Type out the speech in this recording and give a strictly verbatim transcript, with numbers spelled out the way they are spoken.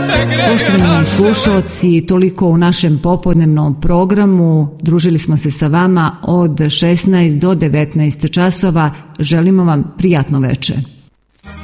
Poštovani slušalci, toliko u našem popodnevnom programu. Družili smo se sa vama od šesnaest do devetnaest časova. Želimo vam prijatno veče.